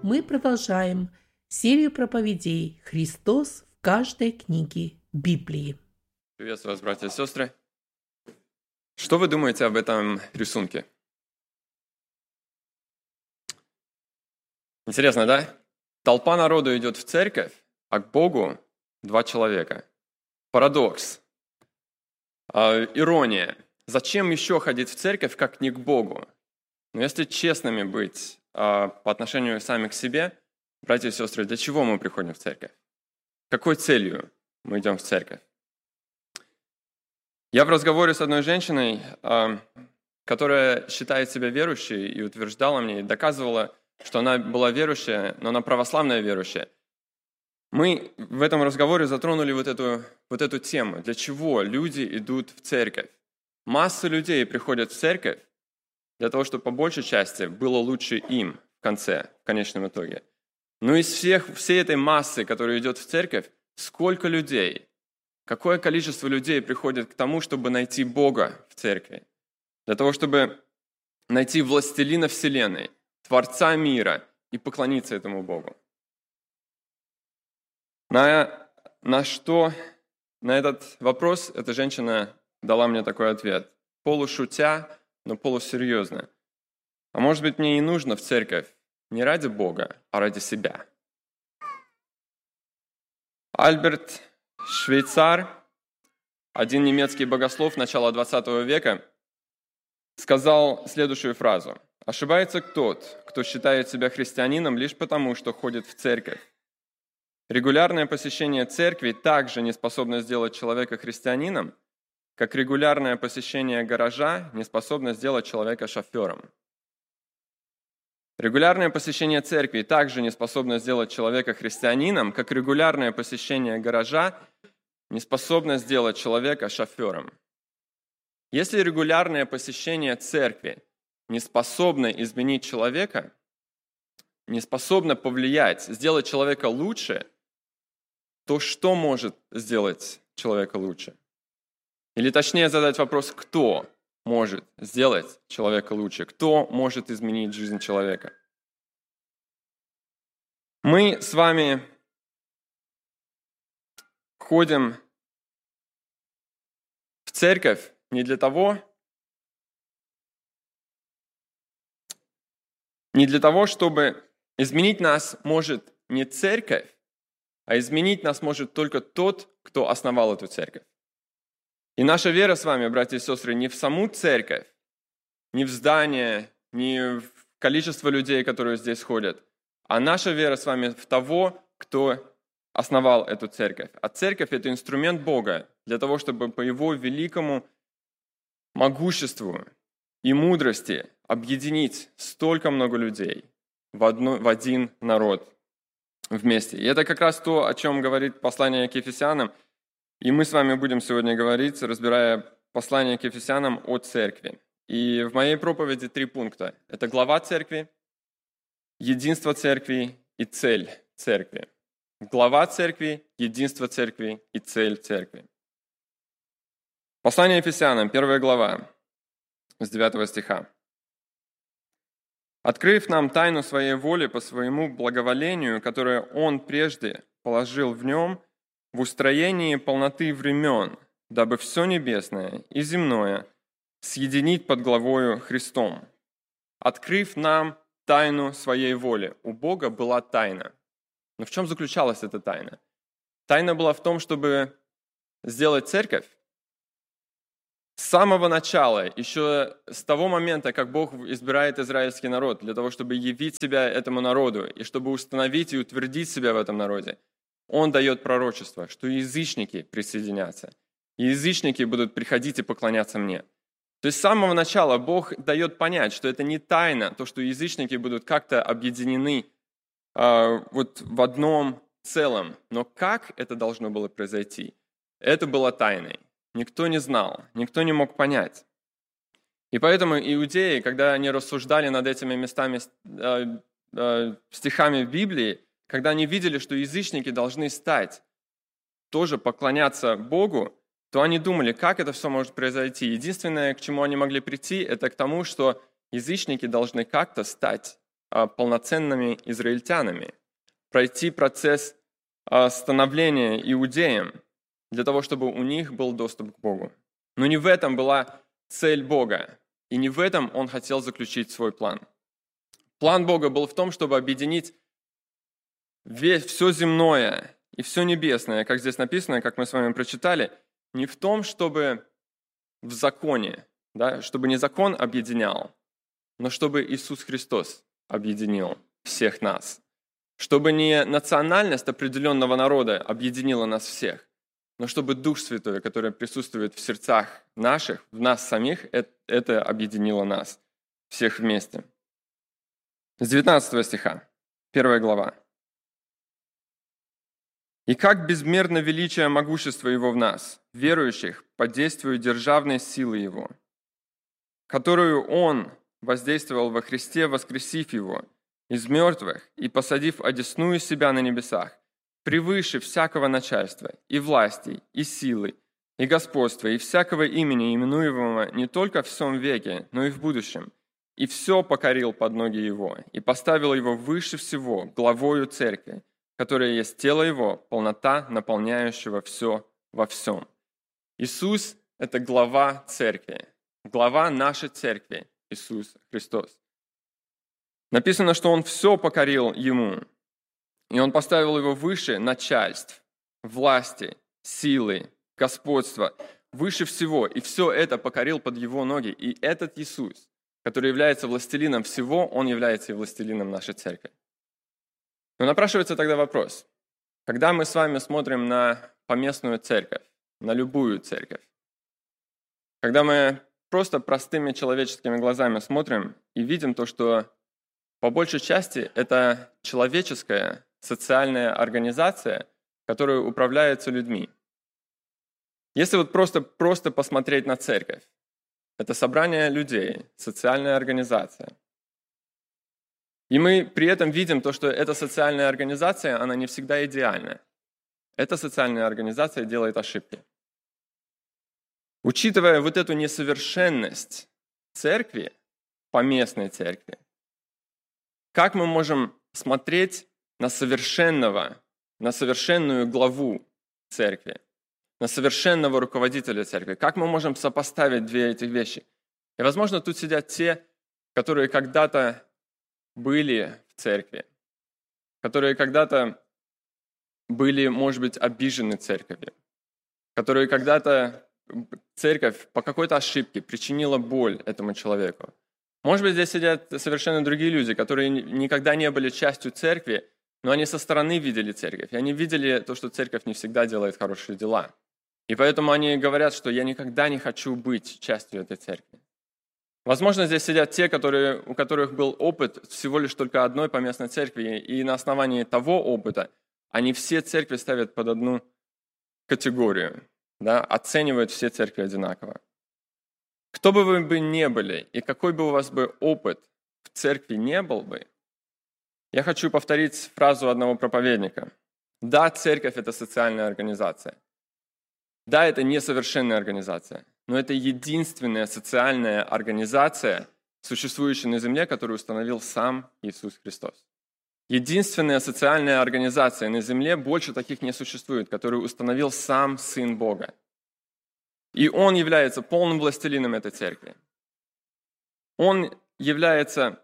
мы продолжаем серию проповедей «Христос в каждой книге Библии». Приветствую вас, братья и сестры. Что вы думаете об этом рисунке? Интересно, да? Толпа народу идет в церковь, а к Богу 2 человека. Парадокс. Ирония. Зачем еще ходить в церковь, как не к Богу? Но если честными быть по отношению сами к себе, братья и сестры, для чего мы приходим в церковь? Какой целью мы идем в церковь? Я в разговоре с одной женщиной, которая считает себя верующей и утверждала мне, и доказывала, что она была верующая, но она православная верующая. Мы в этом разговоре затронули вот эту тему. Для чего люди идут в церковь? Масса людей приходят в церковь для того, чтобы по большей части было лучше им в конечном итоге. Но из всей этой массы, которая идет в церковь, сколько людей, какое количество людей приходит к тому, чтобы найти Бога в церкви? Для того, чтобы найти властелина вселенной, Творца мира и поклониться этому Богу. На этот вопрос эта женщина дала мне такой ответ. Полушутя, но полусерьезно. А может быть, мне и нужно в церковь не ради Бога, а ради себя. Альберт Швейцар, один немецкий богослов начала 20 века, сказал следующую фразу. «Ошибается тот, кто считает себя христианином лишь потому, что ходит в церковь. Регулярное посещение церкви также не способно сделать человека христианином, как регулярное посещение гаража не способно сделать человека шофером. Регулярное посещение церкви также не способно сделать человека христианином, как регулярное посещение гаража не способно сделать человека шофером. Если регулярное посещение церкви не способно изменить человека, не способно повлиять, сделать человека лучше, то что может сделать человека лучше? Или точнее задать вопрос, кто может сделать человека лучше? Кто может изменить жизнь человека? Мы с вами ходим в церковь не для того, чтобы изменить нас может не церковь, а изменить нас может только тот, кто основал эту церковь. И наша вера с вами, братья и сестры, не в саму церковь, не в здание, не в количество людей, которые здесь ходят, а наша вера с вами в того, кто основал эту церковь. А церковь – это инструмент Бога для того, чтобы по Его великому могуществу и мудрости объединить столько много людей в один народ вместе. И это как раз то, о чем говорит послание к Ефесянам. И мы с вами будем сегодня говорить, разбирая послание к Ефесянам о церкви. И в моей проповеди 3 пункта. Это глава церкви, единство церкви и цель церкви. Глава церкви, единство церкви и цель церкви. Послание Ефесянам, 1 глава, с 9 стиха. «Открыв нам тайну своей воли по своему благоволению, которое Он прежде положил в нем, в устроении полноты времен, дабы все небесное и земное съединить под главою Христом. Открыв нам тайну своей воли». У Бога была тайна. Но в чем заключалась эта тайна? Тайна была в том, чтобы сделать церковь. С самого начала, еще с того момента, как Бог избирает израильский народ для того, чтобы явить себя этому народу и чтобы установить и утвердить себя в этом народе, Он дает пророчество, что язычники присоединятся. И язычники будут приходить и поклоняться мне. То есть с самого начала Бог дает понять, что это не тайна, то, что язычники будут как-то объединены в одном целом. Но как это должно было произойти? Это было тайной. Никто не знал, никто не мог понять. И поэтому иудеи, когда они рассуждали над этими местами, стихами в Библии, когда они видели, что язычники должны тоже поклоняться Богу, то они думали, как это все может произойти. Единственное, к чему они могли прийти, это к тому, что язычники должны как-то стать полноценными израильтянами, пройти процесс становления иудеем для того, чтобы у них был доступ к Богу. Но не в этом была цель Бога, и не в этом Он хотел заключить свой план. План Бога был в том, чтобы объединить все земное и все небесное, как здесь написано, как мы с вами прочитали, не в том, чтобы в законе, да, чтобы не закон объединял, но чтобы Иисус Христос объединил всех нас. Чтобы не национальность определенного народа объединила нас всех, но чтобы Дух Святой, который присутствует в сердцах наших, в нас самих, это объединило нас всех вместе. С 19 стиха, 1 глава. «И как безмерно величие могущества Его в нас, верующих, по действию державной силы Его, которую Он воздействовал во Христе, воскресив Его из мертвых и посадив одесную себя на небесах, превыше всякого начальства, и власти, и силы, и господства, и всякого имени, именуемого не только в сем веке, но и в будущем, и все покорил под ноги Его, и поставил Его выше всего, главою церкви, которая есть тело Его, полнота, наполняющего все во всем». Иисус – это глава церкви, глава нашей церкви, Иисус Христос. Написано, что Он все покорил Ему, и Он поставил Его выше начальств, власти, силы, господства, выше всего, и все это покорил под Его ноги. И этот Иисус, который является властелином всего, Он является и властелином нашей церкви. Но напрашивается тогда вопрос, когда мы с вами смотрим на поместную церковь, на любую церковь, когда мы просто простыми человеческими глазами смотрим и видим то, что по большей части это человеческая социальная организация, которая управляется людьми. Если вот просто посмотреть на церковь, это собрание людей, социальная организация. И мы при этом видим то, что эта социальная организация, она не всегда идеальна. Эта социальная организация делает ошибки. Учитывая вот эту несовершенность церкви, поместной церкви, как мы можем смотреть на совершенную главу церкви, на совершенного руководителя церкви? Как мы можем сопоставить две эти вещи? И, возможно, тут сидят те, которые когда-то были в церкви, которые когда-то были, может быть, обижены церковью, которые когда-то церковь по какой-то ошибке причинила боль этому человеку. Может быть, здесь сидят совершенно другие люди, которые никогда не были частью церкви, но они со стороны видели церковь, и они видели то, что церковь не всегда делает хорошие дела. И поэтому они говорят, что я никогда не хочу быть частью этой церкви. Возможно, здесь сидят те, у которых был опыт всего лишь только одной поместной церкви, и на основании того опыта они все церкви ставят под одну категорию, да, оценивают все церкви одинаково. Кто бы вы ни были, и какой бы у вас бы опыт в церкви не был бы, я хочу повторить фразу одного проповедника. Да, церковь – это социальная организация. Да, это несовершенная организация, но это единственная социальная организация, существующая на земле, которую установил сам Иисус Христос. Единственная социальная организация на земле, больше таких не существует, которую установил сам Сын Бога. И Он является полным властелином этой церкви. Он является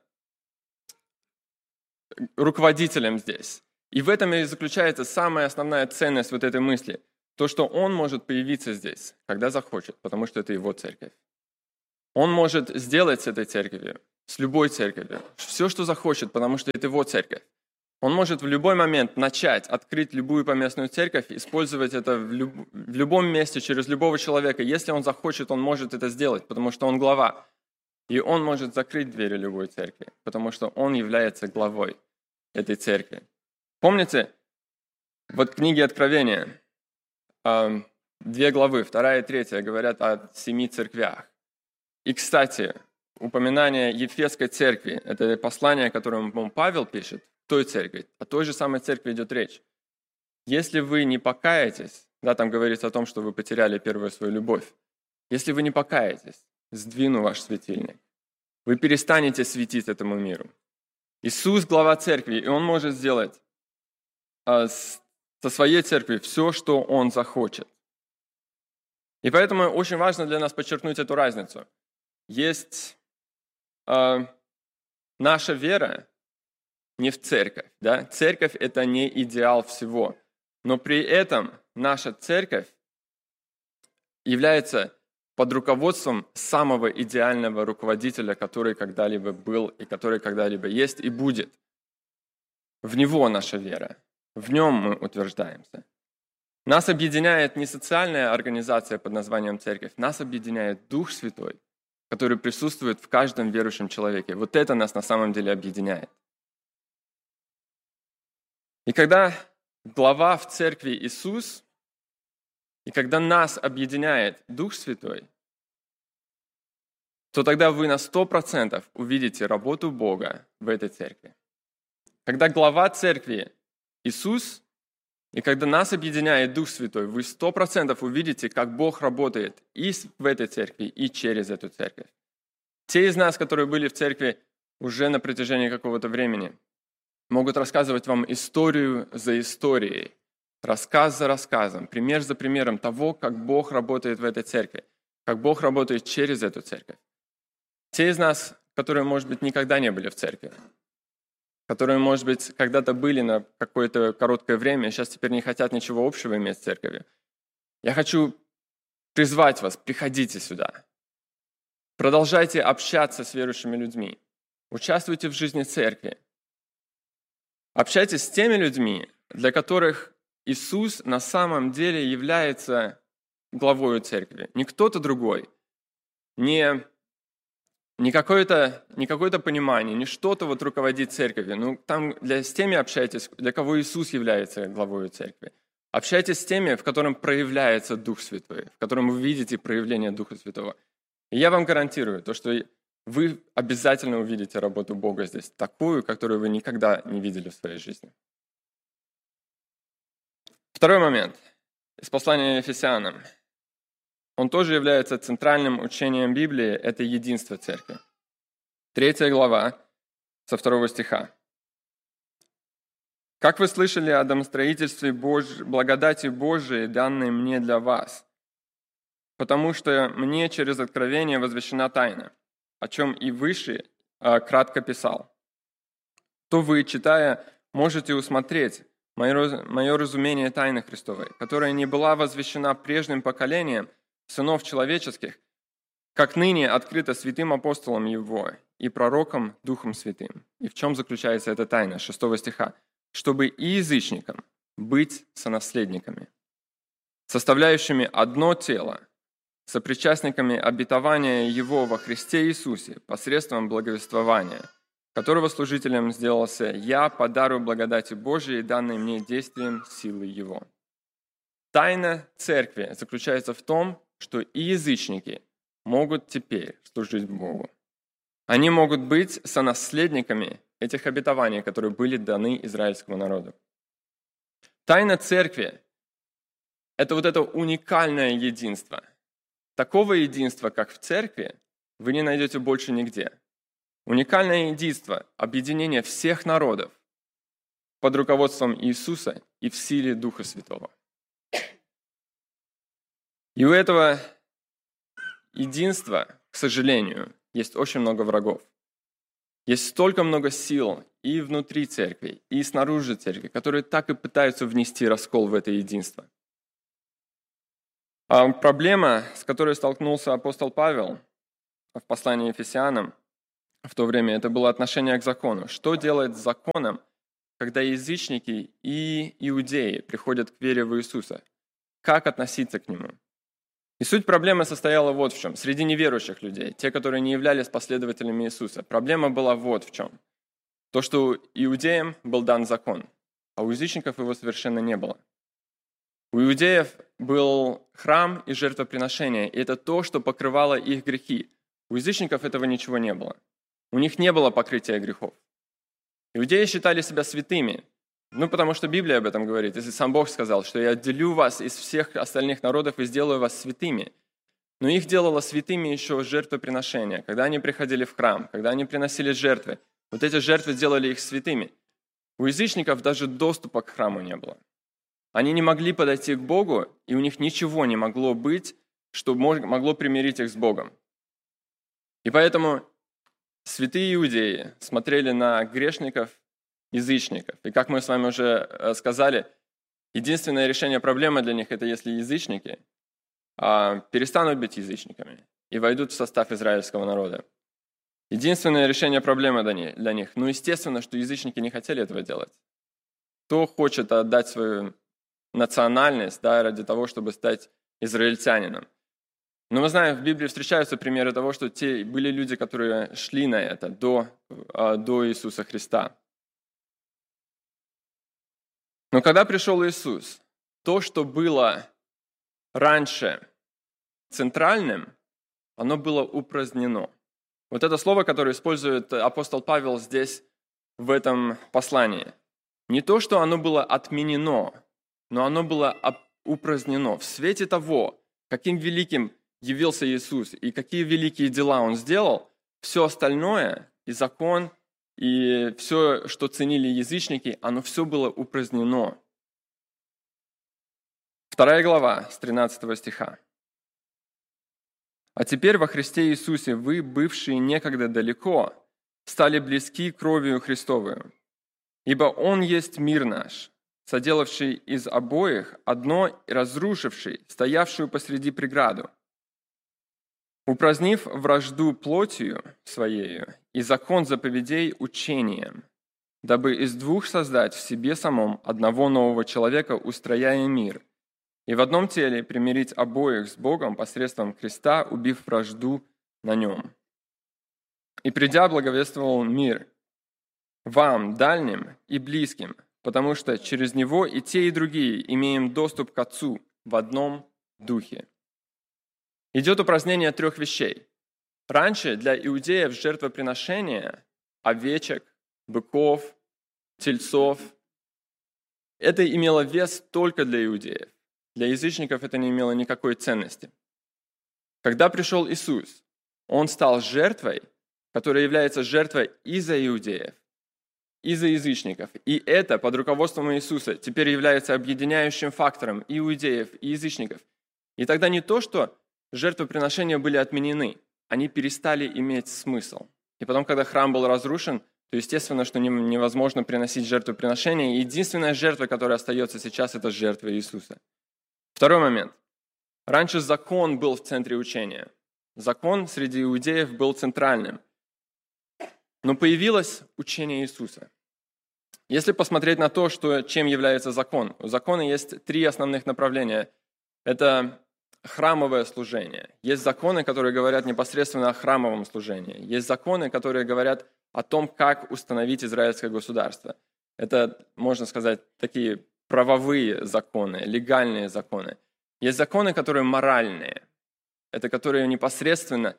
руководителем здесь. И в этом и заключается самая основная ценность вот этой мысли. То, что Он может появиться здесь, когда захочет, потому что это Его церковь. Он может сделать с этой церковью, с любой церковью, все, что захочет, потому что это Его церковь. Он может в любой момент начать, открыть любую поместную церковь, использовать это в любом месте, через любого человека. Если Он захочет, Он может это сделать, потому что Он глава. И Он может закрыть двери любой церкви, потому что Он является главой этой церкви. Помните, вот в книге Откровения, 2 главы, 2 и 3, говорят о 7 церквях. И, кстати, упоминание Ефесской церкви, это послание, которое Павел пишет, той церкви, о той же самой церкви идет речь. Если вы не покаетесь, да, там говорится о том, что вы потеряли первую свою любовь, если вы не покаетесь, сдвину ваш светильник, вы перестанете светить этому миру. Иисус – глава церкви, и Он может сделать со своей церкви все, что Он захочет. И поэтому очень важно для нас подчеркнуть эту разницу. Есть наша вера не в церковь. Да? Церковь – это не идеал всего. Но при этом наша церковь является под руководством самого идеального руководителя, который когда-либо был и который когда-либо есть и будет. В Него наша вера. В Нем мы утверждаемся. Нас объединяет не социальная организация под названием церковь, нас объединяет Дух Святой, который присутствует в каждом верующем человеке. Вот это нас на самом деле объединяет. И когда глава в церкви Иисус, и когда нас объединяет Дух Святой, то тогда вы на 100% увидите работу Бога в этой церкви. Когда глава церкви Иисус, и когда нас объединяет Дух Святой, вы 100% увидите, как Бог работает и в этой церкви, и через эту церковь. Те из нас, которые были в церкви уже на протяжении какого-то времени, могут рассказывать вам историю за историей, рассказ за рассказом, пример за примером того, как Бог работает в этой церкви, как Бог работает через эту церковь. Те из нас, которые, может быть, никогда не были в церкви, которые, может быть, когда-то были на какое-то короткое время, сейчас теперь не хотят ничего общего иметь с церковью. Я хочу призвать вас, приходите сюда. Продолжайте общаться с верующими людьми. Участвуйте в жизни церкви. Общайтесь с теми людьми, для которых Иисус на самом деле является главой церкви. Не кто-то другой, не какое-то понимание, не что-то вот руководит церковью. Ну, там с теми общайтесь, для кого Иисус является главой церкви. Общайтесь с теми, в котором проявляется Дух Святой, в котором вы видите проявление Духа Святого. И я вам гарантирую, то, что вы обязательно увидите работу Бога здесь, такую, которую вы никогда не видели в своей жизни. Второй момент из послания Ефесянам. Он тоже является центральным учением Библии, это единство церкви. 3 глава, со 2 стиха. «Как вы слышали о домостроительстве благодати Божией, данной мне для вас, потому что мне через откровение возвещена тайна, о чем и выше кратко писал. То вы, читая, можете усмотреть мое разумение тайны Христовой, которая не была возвещена прежним поколением сынов человеческих, как ныне открыто святым апостолом Его и пророком Духом Святым». И в чем заключается эта тайна? 6 стиха. «Чтобы и язычникам быть сонаследниками, составляющими одно тело, сопричастниками обетования Его во Христе Иисусе посредством благовествования, которого служителем сделался я по дару благодати Божией, данной мне действием силы Его». Тайна церкви заключается в том, что и язычники могут теперь служить Богу. Они могут быть сонаследниками этих обетований, которые были даны израильскому народу. Тайна церкви – это вот это уникальное единство. Такого единства, как в церкви, вы не найдете больше нигде. Уникальное единство, объединение всех народов под руководством Иисуса и в силе Духа Святого. И у этого единства, к сожалению, есть очень много врагов. Есть столько много сил и внутри церкви, и снаружи церкви, которые так и пытаются внести раскол в это единство. А проблема, с которой столкнулся апостол Павел в послании Ефесянам в то время, это было отношение к закону. Что делать с законом, когда язычники и иудеи приходят к вере в Иисуса? Как относиться к нему? И суть проблемы состояла вот в чем. Среди неверующих людей, те, которые не являлись последователями Иисуса, проблема была вот в чем. То, что иудеям был дан закон, а у язычников его совершенно не было. У иудеев был храм и жертвоприношение, и это то, что покрывало их грехи. У язычников этого ничего не было. У них не было покрытия грехов. Иудеи считали себя святыми, потому что Библия об этом говорит. Если сам Бог сказал, что я отделю вас из всех остальных народов и сделаю вас святыми. Но их делало святыми еще жертвоприношение. Когда они приходили в храм, когда они приносили жертвы, Вот эти жертвы делали их святыми. У язычников даже доступа к храму не было. Они не могли подойти к Богу, и у них ничего не могло быть, что могло примирить их с Богом. И поэтому святые иудеи смотрели на грешников, язычников. И как мы с вами уже сказали, единственное решение проблемы для них – это если язычники перестанут быть язычниками и войдут в состав израильского народа. Единственное решение проблемы для них. Ну, естественно, что язычники не хотели этого делать. Кто хочет отдать свою национальность, ради того, чтобы стать израильтянином? Но мы знаем, в Библии встречаются примеры того, что были люди, которые шли на это до Иисуса Христа. Но когда пришел Иисус, то, что было раньше центральным, оно было упразднено. Вот это слово, которое использует апостол Павел здесь, в этом послании. Не то, что оно было отменено, но оно было упразднено. В свете того, каким великим явился Иисус и какие великие дела Он сделал, все остальное, и закон, и все, что ценили язычники, оно все было упразднено. 2 глава, с 13 стиха. «А теперь во Христе Иисусе вы, бывшие некогда далеко, стали близки кровью Христовую. Ибо Он есть мир наш, соделавший из обоих одно и разрушивший, стоявшую посреди преграду, упразднив вражду плотью Своею и закон заповедей учением, дабы из двух создать в себе самом одного нового человека, устрояя мир, и в одном теле примирить обоих с Богом посредством креста, убив вражду на нем. И придя, благовествовал мир вам, дальним и близким, потому что через него и те, и другие имеем доступ к Отцу в одном духе». Идет упразднение 3 вещей. Раньше для иудеев жертвоприношение овечек, быков, тельцов – это имело вес только для иудеев. Для язычников это не имело никакой ценности. Когда пришел Иисус, Он стал жертвой, которая является жертвой и за иудеев, и за язычников. И это под руководством Иисуса теперь является объединяющим фактором и иудеев, и язычников. И тогда не то, что жертвоприношения были отменены, они перестали иметь смысл. И потом, когда храм был разрушен, то естественно, что невозможно приносить жертвоприношения. И единственная жертва, которая остается сейчас, это жертва Иисуса. Второй момент. Раньше закон был в центре учения. Закон среди иудеев был центральным. Но появилось учение Иисуса. Если посмотреть на то, чем является закон, у закона есть 3 основных направления. Это храмовое служение. Есть законы, которые говорят непосредственно о храмовом служении. Есть законы, которые говорят о том, как установить израильское государство. Это, можно сказать, такие правовые законы, легальные законы. Есть законы, которые моральные. Это которые непосредственно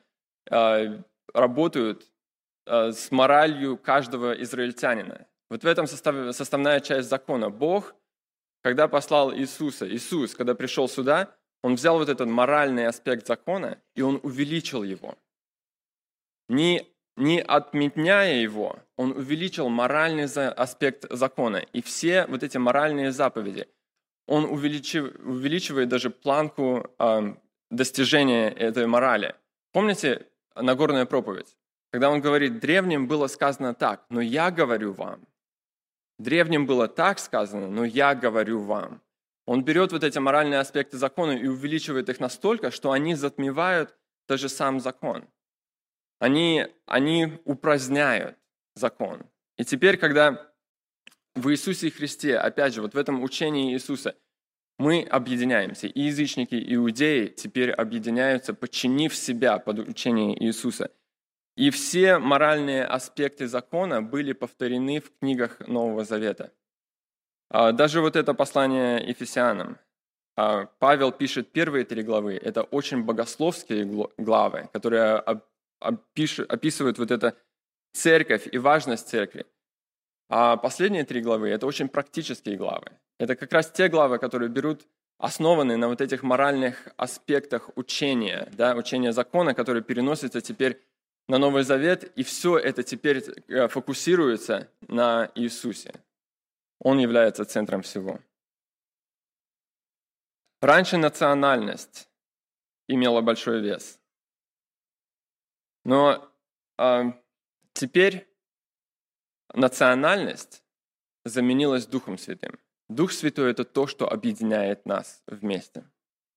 работают с моралью каждого израильтянина. Вот в этом составная часть закона. Бог, когда послал Иисус, когда пришел сюда, Он взял вот этот моральный аспект закона, и Он увеличил его. Не отменяя его, Он увеличил моральный аспект закона. И все вот эти моральные заповеди, Он увеличивает даже планку достижения этой морали. Помните Нагорная проповедь? Когда Он говорит, древним было сказано так, но я говорю вам. Древним было так сказано, но я говорю вам. Он берет вот эти моральные аспекты закона и увеличивает их настолько, что они затмевают даже сам закон. Они упраздняют закон. И теперь, когда в Иисусе Христе, опять же, вот в этом учении Иисуса, мы объединяемся, и язычники, и иудеи теперь объединяются, подчинив себя под учение Иисуса. И все моральные аспекты закона были повторены в книгах Нового Завета. Даже вот это послание Ефесянам. Павел пишет первые 3 главы. Это очень богословские главы, которые описывают вот эту церковь и важность церкви. А последние 3 главы – это очень практические главы. Это как раз те главы, которые основаны на вот этих моральных аспектах учения, учения закона, которые переносятся теперь на Новый Завет, и все это теперь фокусируется на Иисусе. Он является центром всего. Раньше национальность имела большой вес. Но теперь национальность заменилась Духом Святым. Дух Святой – это то, что объединяет нас вместе.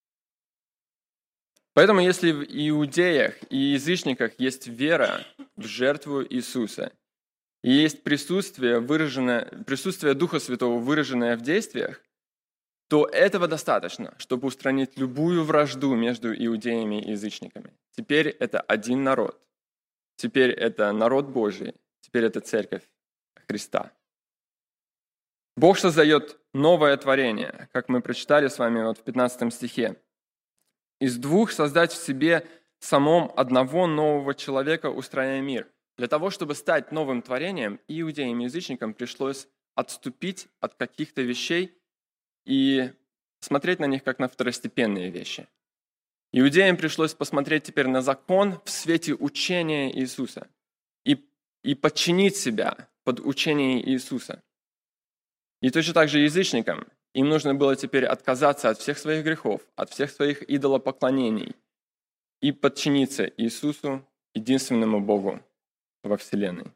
Поэтому если в иудеях и язычниках есть вера в жертву Иисуса, и есть присутствие Духа Святого, выраженное в действиях, то этого достаточно, чтобы устранить любую вражду между иудеями и язычниками. Теперь это один народ. Теперь это народ Божий. Теперь это церковь Христа. Бог создает новое творение, как мы прочитали с вами в 15 стихе. «Из двух создать в себе самом одного нового человека, устрояя мир». Для того, чтобы стать новым творением, иудеям и язычникам пришлось отступить от каких-то вещей и смотреть на них как на второстепенные вещи. Иудеям пришлось посмотреть теперь на закон в свете учения Иисуса и подчинить себя под учение Иисуса. И точно так же язычникам им нужно было теперь отказаться от всех своих грехов, от всех своих идолопоклонений и подчиниться Иисусу, единственному Богу во Вселенной.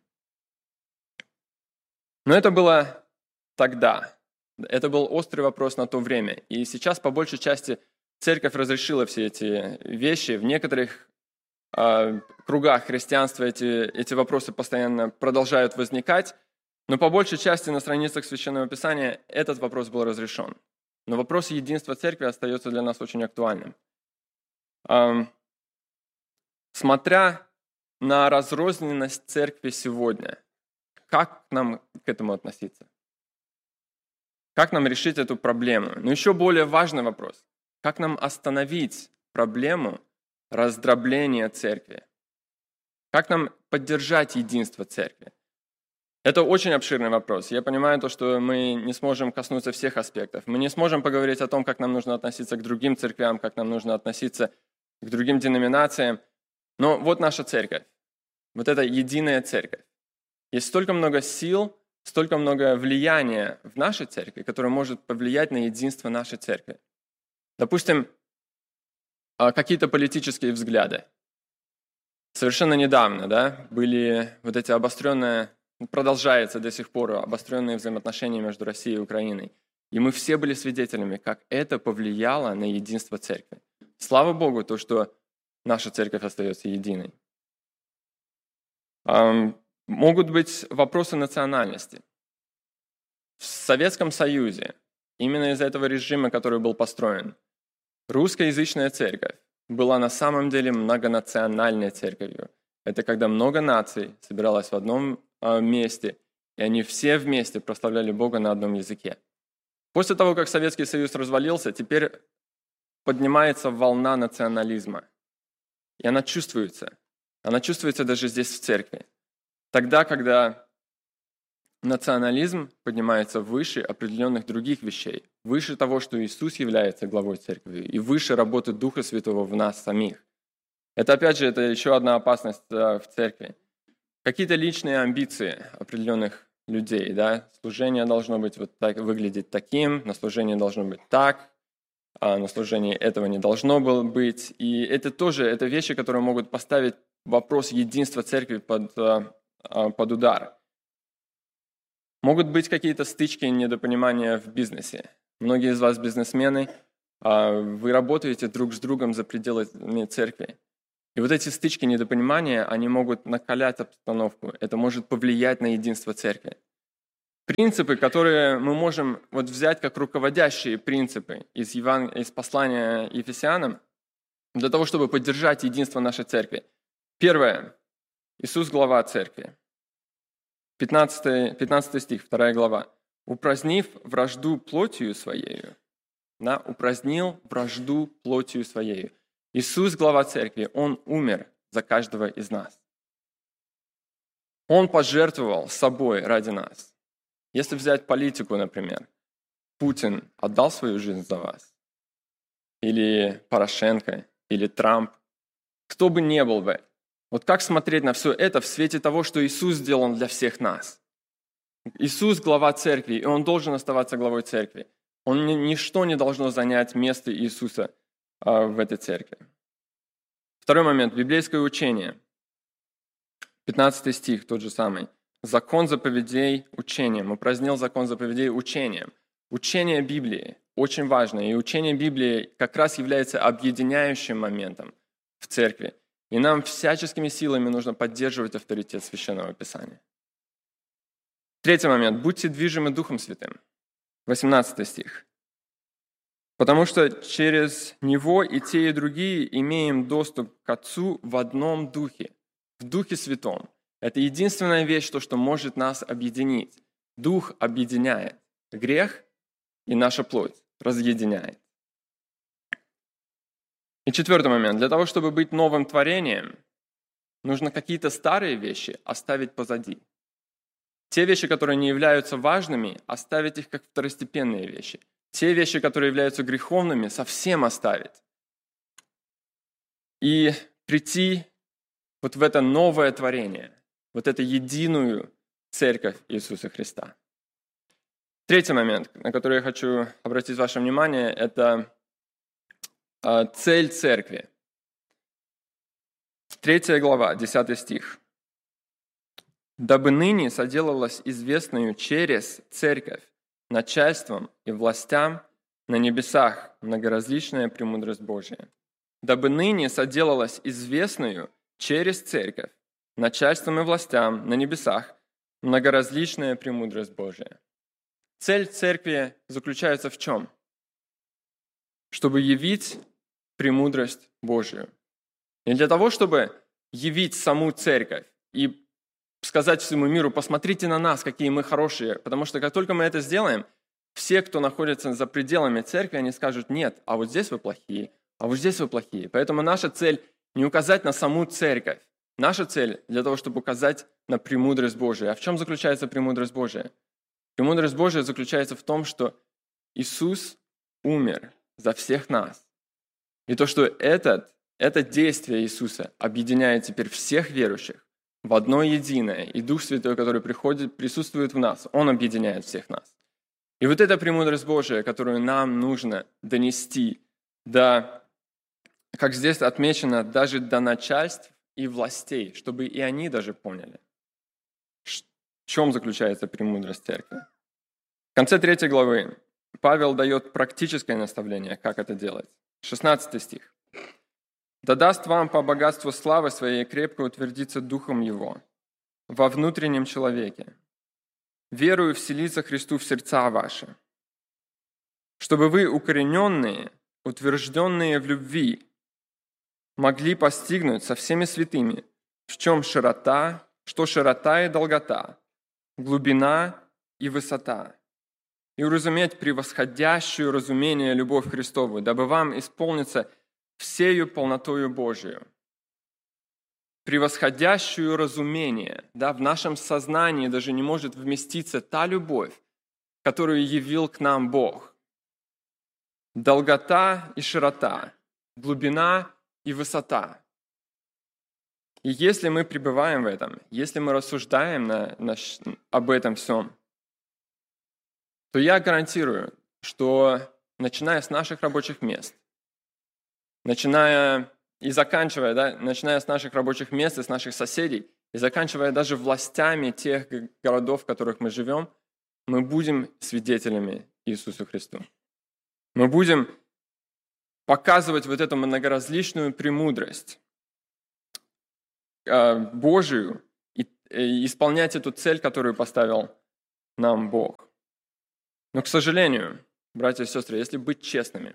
Но это было тогда. Это был острый вопрос на то время. И сейчас, по большей части, церковь разрешила все эти вещи. В некоторых кругах христианства эти вопросы постоянно продолжают возникать, но по большей части на страницах Священного Писания этот вопрос был разрешен. Но вопрос единства церкви остается для нас очень актуальным. Смотря на разрозненность церкви сегодня, как нам к этому относиться? Как нам решить эту проблему? Но еще более важный вопрос. Как нам остановить проблему раздробления церкви? Как нам поддержать единство церкви? Это очень обширный вопрос. Я понимаю то, что мы не сможем коснуться всех аспектов. Мы не сможем поговорить о том, как нам нужно относиться к другим церквям, как нам нужно относиться к другим деноминациям. Но вот наша церковь. Вот эта единая церковь. Есть столько много сил, столько много влияния в нашей церкви, которое может повлиять на единство нашей церкви. Допустим, какие-то политические взгляды. Совершенно недавно, были вот эти продолжается до сих пор обостренные взаимоотношения между Россией и Украиной. И мы все были свидетелями, как это повлияло на единство церкви. Слава Богу, то, что наша церковь остается единой. Могут быть вопросы национальности. В Советском Союзе, именно из-за этого режима, который был построен, русскоязычная церковь была на самом деле многонациональной церковью. Это когда много наций собиралось в одном месте, и они все вместе прославляли Бога на одном языке. После того, как Советский Союз развалился, теперь поднимается волна национализма. И она чувствуется. Она чувствуется даже здесь, в церкви. Тогда, когда национализм поднимается выше определенных других вещей, выше того, что Иисус является главой церкви, и выше работы Духа Святого в нас самих. Это, опять же, это еще одна опасность в церкви. Какие-то личные амбиции определенных людей, служение должно быть вот так, выглядеть таким, на служение должно быть так, а на служении этого не должно было быть. И это тоже, это вещи, которые могут поставить вопрос единства церкви под удар. Могут быть какие-то стычки, недопонимания в бизнесе. Многие из вас бизнесмены, вы работаете друг с другом за пределами церкви. И вот эти стычки, недопонимания, они могут накалять обстановку. Это может повлиять на единство церкви. Принципы, которые мы можем взять как руководящие принципы из послания Ефесянам, для того, чтобы поддержать единство нашей церкви. Первое. Иисус – глава церкви. 15 стих, 2 глава. «Упразднив вражду плотью своею». Упразднил вражду плотью своею. Иисус – глава церкви. Он умер за каждого из нас. Он пожертвовал собой ради нас. Если взять политику, например, Путин отдал свою жизнь за вас? Или Порошенко? Или Трамп? Кто бы ни был бы, Вот как смотреть на все это в свете того, что Иисус сделал для всех нас? Иисус – глава церкви, и Он должен оставаться главой церкви. Ничто не должно занять место Иисуса в этой церкви. Второй момент – библейское учение. 15 стих, тот же самый. Закон заповедей учением. Упразднил закон заповедей учением. Учение Библии очень важно, и учение Библии как раз является объединяющим моментом в церкви. И нам всяческими силами нужно поддерживать авторитет Священного Писания. Третий момент. Будьте движимы Духом Святым. 18 стих. Потому что через Него и те, и другие имеем доступ к Отцу в одном Духе, в Духе Святом. Это единственная вещь, что может нас объединить. Дух объединяет. Грех и наша плоть разъединяет. И четвертый момент. Для того, чтобы быть новым творением, нужно какие-то старые вещи оставить позади. Те вещи, которые не являются важными, оставить их как второстепенные вещи. Те вещи, которые являются греховными, совсем оставить. И прийти вот в это новое творение, вот эту единую церковь Иисуса Христа. Третий момент, на который я хочу обратить ваше внимание, это цель церкви. 3 глава, 10 стих. «Дабы ныне соделалось известную через церковь начальством и властям на небесах многоразличная премудрость Божия. Дабы ныне соделалось известную через церковь начальством и властям на небесах многоразличная премудрость Божия». Цель церкви заключается в чем? Чтобы явить премудрость Божию. И для того, чтобы явить саму церковь и сказать всему миру: посмотрите на нас, какие мы хорошие. Потому что как только мы это сделаем, все, кто находится за пределами церкви, они скажут: нет, а вот здесь вы плохие, а вот здесь вы плохие. Поэтому наша цель не указать на саму церковь. Наша цель для того, чтобы указать на премудрость Божию. А в чем заключается премудрость Божия? Премудрость Божия заключается в том, что Иисус умер за всех нас. И то, что это действие Иисуса объединяет теперь всех верующих в одно единое. И Дух Святой, который присутствует в нас, Он объединяет всех нас. И вот эта премудрость Божия, которую нам нужно донести до, как здесь отмечено, даже до начальств и властей, чтобы и они даже поняли, в чем заключается премудрость церкви. В конце 3 главы Павел дает практическое наставление, как это делать. 16 стих. «Да даст вам по богатству славы своей крепко утвердиться Духом Его во внутреннем человеке, верую вселиться Христу в сердца ваши, чтобы вы, укорененные, утвержденные в любви, могли постигнуть со всеми святыми, что широта и долгота, глубина и высота, и уразуметь превосходящую разумение любовь Христову, дабы вам исполниться всею полнотою Божию». Превосходящую разумение. Да, в нашем сознании даже не может вместиться та любовь, которую явил к нам Бог. Долгота и широта, глубина и высота. И если мы пребываем в этом, если мы рассуждаем об этом всем, то я гарантирую, что начиная с наших рабочих мест, начиная с наших рабочих мест и с наших соседей, и заканчивая даже властями тех городов, в которых мы живем, мы будем свидетелями Иисусу Христу. Мы будем показывать вот эту многоразличную премудрость Божию и исполнять эту цель, которую поставил нам Бог. Но, к сожалению, братья и сестры, если быть честными,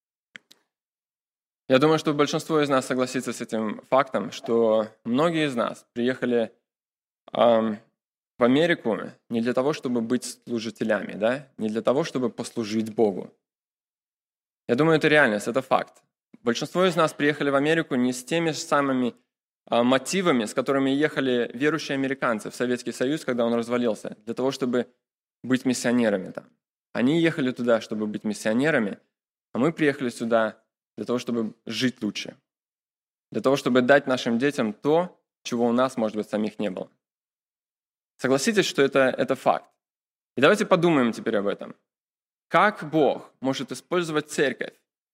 я думаю, что большинство из нас согласится с этим фактом, что многие из нас приехали в Америку не для того, чтобы быть служителями, да? Не для того, чтобы послужить Богу. Я думаю, это реальность, это факт. Большинство из нас приехали в Америку не с теми же самыми мотивами, с которыми ехали верующие американцы в Советский Союз, когда он развалился, для того, чтобы быть миссионерами там. Они ехали туда, чтобы быть миссионерами, а мы приехали сюда для того, чтобы жить лучше, для того, чтобы дать нашим детям то, чего у нас, может быть, самих не было. Согласитесь, что это факт. И давайте подумаем теперь об этом. Как Бог может использовать церковь?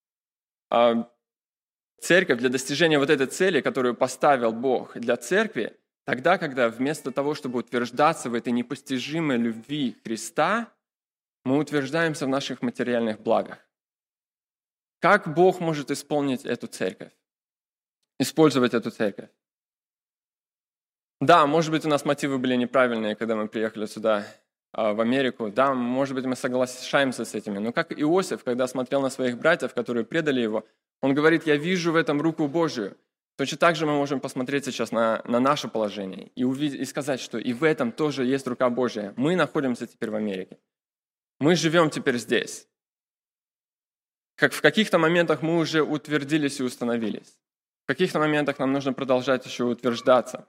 Церковь для достижения вот этой цели, которую поставил Бог для церкви, тогда, когда вместо того, чтобы утверждаться в этой непостижимой любви Христа, мы утверждаемся в наших материальных благах. Как Бог может исполнить эту церковь? Использовать эту церковь? Да, может быть, у нас мотивы были неправильные, когда мы приехали сюда, в Америку. Да, может быть, мы соглашаемся с этими. Но как Иосиф, когда смотрел на своих братьев, которые предали его, он говорит: «Я вижу в этом руку Божию». Точно так же мы можем посмотреть сейчас на наше положение и сказать, что и в этом тоже есть рука Божия. Мы находимся теперь в Америке. Мы живем теперь здесь. Как в каких-то моментах мы уже утвердились и установились. В каких-то моментах нам нужно продолжать еще утверждаться.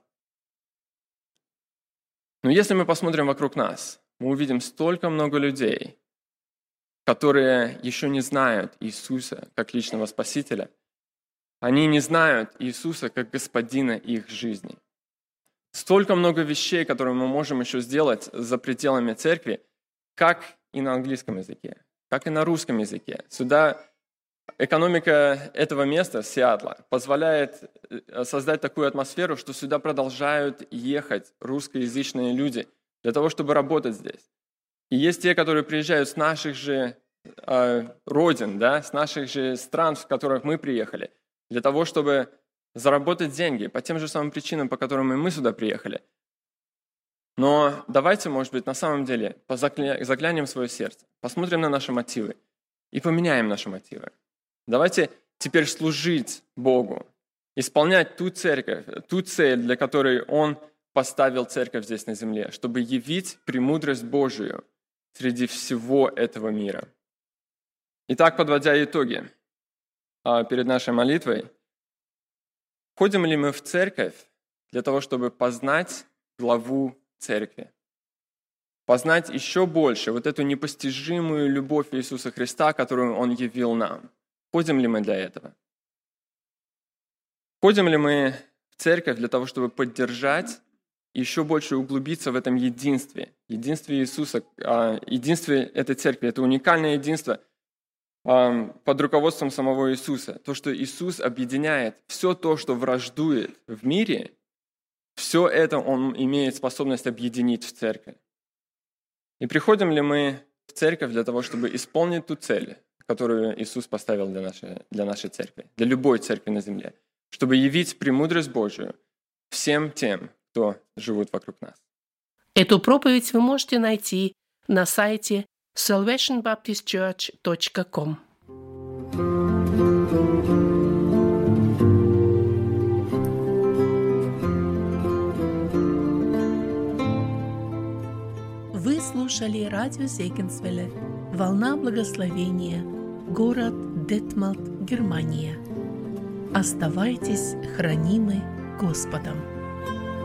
Но если мы посмотрим вокруг нас, мы увидим столько много людей, которые еще не знают Иисуса как личного Спасителя. Они не знают Иисуса как Господина их жизни. Столько много вещей, которые мы можем еще сделать за пределами церкви, как и на английском языке, как и на русском языке. Сюда экономика этого места, Сиэтла, позволяет создать такую атмосферу, что сюда продолжают ехать русскоязычные люди для того, чтобы работать здесь. И есть те, которые приезжают с наших же родин, да, с наших же стран, в которых мы приехали, для того, чтобы заработать деньги по тем же самым причинам, по которым и мы сюда приехали. Но давайте, может быть, на самом деле заглянем в свое сердце, посмотрим на наши мотивы и поменяем наши мотивы. Давайте теперь служить Богу, исполнять ту церковь, ту цель, для которой Он поставил церковь здесь на земле, чтобы явить премудрость Божию среди всего этого мира. Итак, подводя итоги перед нашей молитвой, ходим ли мы в церковь для того, чтобы познать главу церкви? Познать еще больше вот эту непостижимую любовь Иисуса Христа, которую Он явил нам. Ходим ли мы для этого? Ходим ли мы в церковь для того, чтобы поддержать и еще больше углубиться в этом единстве Иисуса, единстве этой церкви? Это уникальное единство под руководством самого Иисуса. То, что Иисус объединяет все то, что враждует в мире, все это Он имеет способность объединить в церкви. И приходим ли мы в церковь для того, чтобы исполнить ту цель, которую Иисус поставил для нашей церкви, для любой церкви на земле, чтобы явить премудрость Божию всем тем, кто живут вокруг нас. Эту проповедь вы можете найти на сайте salvationbaptistchurch.com. Вы слушали радио Зегенсвелле «Волна благословения», город Детмалт, Германия. Оставайтесь хранимы Господом.